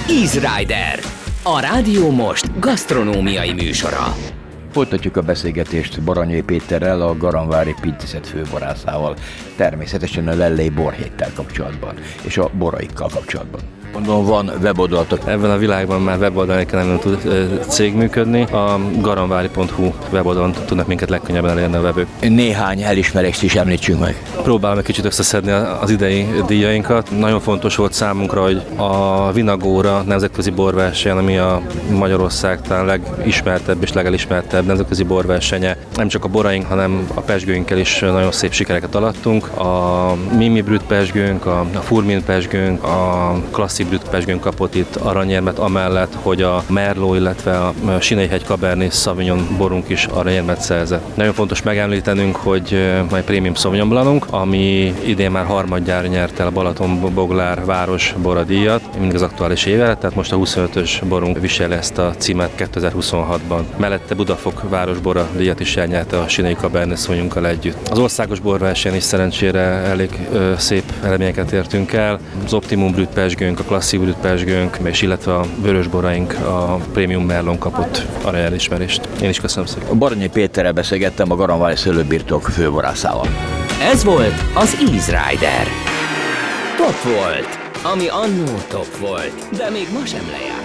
Easy Rider, a Rádió Most gasztronómiai műsora. Folytatjuk a beszélgetést Baranyai Péterrel, a Garamvári Pincészet főborászával, természetesen a Lellei borhéttel kapcsolatban, és a boraikkal kapcsolatban. Mondom, van weboldalatok. Ebben a világban már weboldalon nem tud cég működni. A garamvári.hu weboldalon tudnak minket legkönnyebben elérni a vevők. Néhány elismerést is említsünk meg. Próbálom egy kicsit összeszedni az idei díjainkat. Nagyon fontos volt számunkra, hogy a Vinagóra nemzetközi borverseny, ami a Magyarország talán legismertebb és legelismertebb nemzetközi borversenye. Nem csak a boraink, hanem a pezsgőinkkel is nagyon szép sikereket alattunk. A Mimi Brut pezsgőnk, a Furmin pezsgőnk, a klasszik Brut pezsgőnk kapott itt aranyérmet, amellett, hogy a Merlot, illetve a Sinei-hegy Cabernet Sauvignon borunk is aranyérmet szerzett. Nagyon fontos megemlítenünk, hogy majd Prémium Sauvignon Blancunk, ami idén már harmadjára nyerte el a Balatonboglár város boradíjat, mindig az aktuális éve, tehát most a 25-ös borunk viseli ezt a címet 2026-ban. Mellette Budafok város boradíjat is elnyerte a Sinei Cabernet Sauvignonkkal együtt. Az országos borversenyen is szerencsére elég szép eredményeket értünk el. Az Optimum Brut pezsgőnk, a klasszik Brut pezsgőnk, és illetve a vörös boraink, a Prémium Merlot kapott aranyelismerést. Én is köszönöm szépen. Baranyai Péterrel beszélgettem, a Garamvári Szőlőbirtok főborászával. Ez volt az Easy Rider. Top volt, ami annó top volt, de még ma sem lejárt.